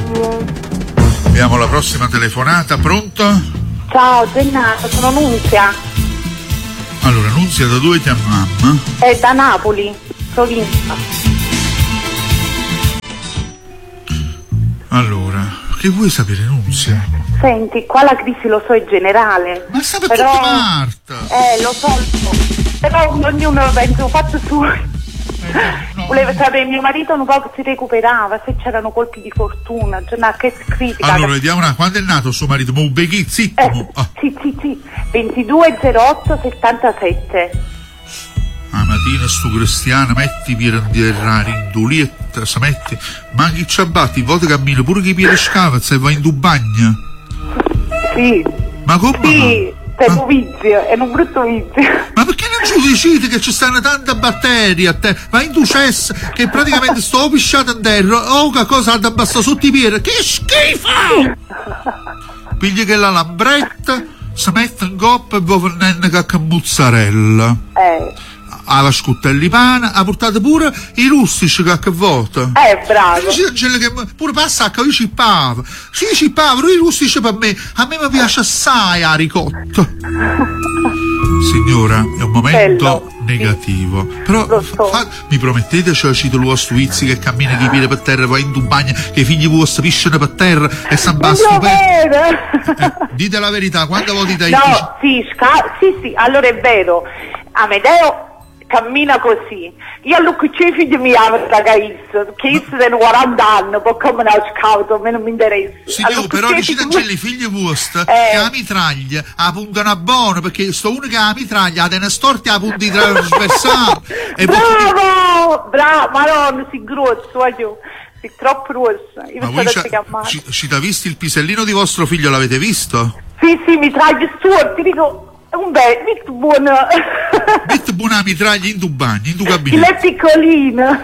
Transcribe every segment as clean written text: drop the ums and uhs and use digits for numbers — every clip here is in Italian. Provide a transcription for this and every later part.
Abbiamo la prossima telefonata, pronto? Ciao Gennaro, sono Nunzia. Allora, Nunzia, da dove chiamiamo? È da Napoli, provincia. Allora, che vuoi sapere, Nunzia? Senti, qua la crisi lo so è generale. Ma sta per però... tutta Marta! Lo so. Però ognuno pensa, ho fatto su. No. Volevo sapere, mio marito un po' si recuperava, se c'erano colpi di fortuna, cioè, che critica. Allora, vediamo quando è nato suo marito? Sì. 2208-77. La mattina sto cristiano, metti per andare in dulietta, se metti, ma chi ci abbatti, volte cammino pure chi piede scava, se va in tu bagno. Sì. Ma come? Sì. È un vizio, è un brutto vizio. Ma perché non ci decidi che ci stanno tante batterie a te? Vai in tu cesso, che praticamente sto pisciato in terra, che cosa da basta sotto i piedi, che schifo! Pigli che la lambretta, si mette in coppa e poi venenne che mozzarella. Alla scuttelli pane, ha portato pure i rustici che vota. Bravo. Che pure passa che io cippavo. Sì, cippavo, i rustici per me. A me mi piace assai la ricotta. Signora, è un momento negativo. Però mi promettete, cioè cito il vostro vizio che cammina chi piede per terra, va in bagno, che i figli vostri pisciano per terra e San Basto dite la verità, quando voti dai sì, allora è vero. Amedeo cammina così. Io a lui che i figli mi hanno ragazzi, che io sono 40 anni, poi come non ho scautato, a me non mi interessa. Signor, però dicete i figli vostri che la mitraglia la puntano a buono, perché sto uno che ha la mitraglia, ha delle storti a punti trasversali. Bravo, madonna, si grosso, voglio. Sei troppo rossa. Ma voi ci ha visto il pisellino di vostro figlio, l'avete visto? Sì, mitraglia storti, dico... Un bel, molto buono. Metti buona mitraglia in tu bagno, in tu cabinetto. Il piccolino.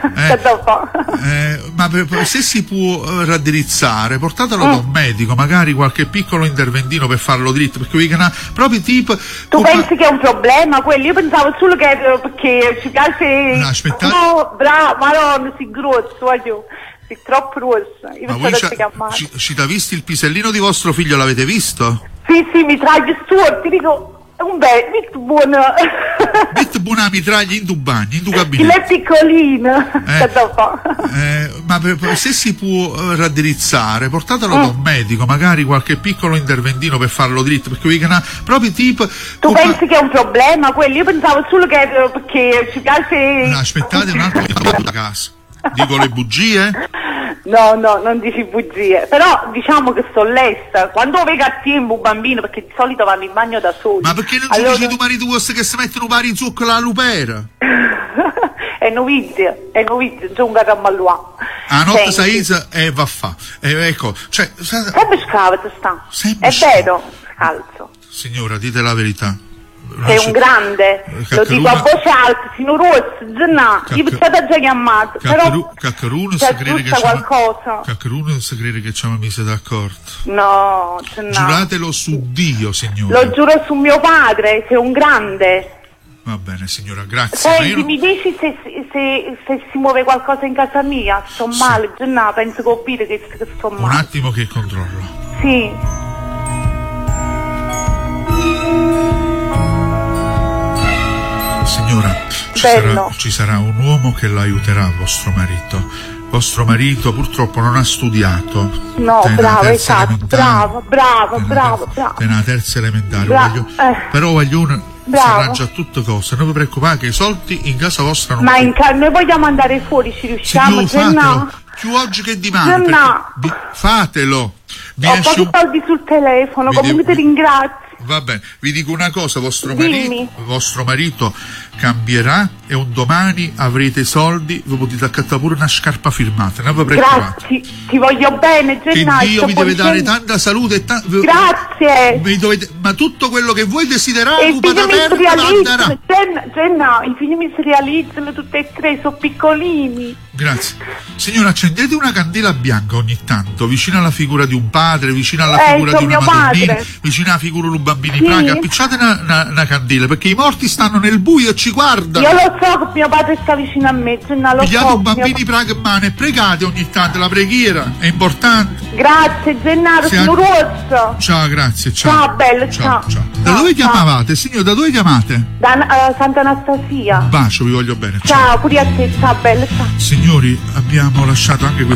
Ma se si può raddrizzare, portatelo da un medico, magari qualche piccolo interventino per farlo dritto, perché proprio tipo... Tu pensi che è un problema quello? Io pensavo solo che perché ci piace... No, aspettate. No, bravo, madonna, si grosso, voglio. Sei troppo rossa. Ma voi ci ha visto il pisellino di vostro figlio, l'avete visto? Sì, mitraglia storti, dico... Un bel, molto buono. Metti buona mitraglia in tu bagno, in tu cabinetto. Il piccolino. Ma se si può raddrizzare, portatelo da un medico, magari qualche piccolo interventino per farlo dritto, perché proprio tipo... Tu pensi che è un problema quello? Io pensavo solo che perché ci piace... No, aspettate un attimo da casa. Dico le bugie? No, non dici bugie, però diciamo che sto lesta. Quando vedo a tempo un bambino, perché di solito vanno in bagno da soli. Ma perché non ci dici tu marito vostro che si mettono pari in zucchero alla lupera? È novizio, c'è un gagammalua. A notte saisa e va a fa. Ecco, cioè... Sempre scavate sta. È vero, scalzo. Signora, dite la verità. Sei un grande, lo dico a voce alta, fino rosso, io vi già chiamato, però Caccaruno si crede che qualcosa. Caccaruno si crede che ci hanno messo d'accordo. No. Giuratelo su Dio, signora. Lo giuro su mio padre, sei un grande. Va bene, signora, grazie. Senti, mi dici se si muove qualcosa in casa mia? Sto male, no, penso che ho capito che sto male. Un attimo che controllo. Sì. Signora, ci sarà un uomo che l'aiuterà, vostro marito. Vostro marito purtroppo non ha studiato. No, bravo, esatto, bravo. Nella terza elementare. Però voglio una... Si arrangia a tutte cose, non vi preoccupate che i soldi in casa vostra non... Ma noi vogliamo andare fuori, ci riusciamo? Fatelo, più oggi che domani. Fatelo. Ho pochi soldi sul telefono, comunque ti ringrazio. Va bene, vi dico una cosa, vostro marito cambierà e un domani avrete i soldi, vi potete accattare pure una scarpa firmata, non vi preoccupate. Grazie, ti voglio bene, Gennaro. Che Dio vi deve dare tanta salute e grazie. Ma tutto quello che voi desiderate, i figli mi si realizzano tutti e tre, sono piccolini. Grazie. Signora, accendete una candela bianca ogni tanto, vicino alla figura di un padre, vicino alla figura di una madonnina, vicino alla figura di un bambino in praga, appicciate una candela, perché i morti stanno nel buio e ci ci guardano. Io lo so che mio padre sta vicino a me, Gennaro, lo Pigliate so. bambini pragmane e pregate ogni tanto, la preghiera è importante. Grazie Gennaro, Sì, sono rosso. Ciao, grazie, ciao. Ciao, bello, ciao. Da dove chiamavate, signor? Da dove chiamate? Da Santa Anastasia. Un bacio, vi voglio bene. Ciao, pure a te, ciao bello, ciao. Signori, abbiamo lasciato anche questo